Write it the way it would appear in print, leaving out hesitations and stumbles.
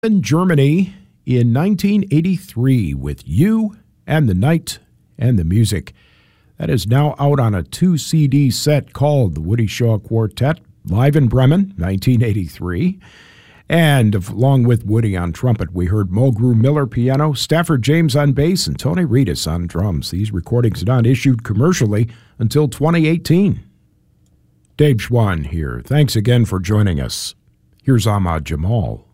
in Germany in 1983 with You and the Night and the Music. That is now out on a 2-CD set called The Woody Shaw Quartet, live in Bremen, 1983. And along with Woody on trumpet, we heard Mulgrew Miller piano, Stafford James on bass, and Tony Reedus on drums. These recordings are not issued commercially until 2018. Dave Schwann here. Thanks again for joining us. Here's Ahmad Jamal.